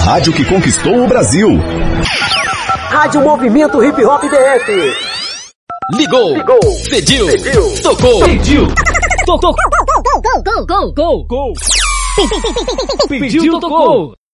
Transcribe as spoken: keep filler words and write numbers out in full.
rádio que conquistou o Brasil. Rádio Movimento Hip Hop D F. Ligou, Ligou. Pediu, Pediu. tocou, Pediu. tocou, Go, go, go, go, go, go. pediu, tocou.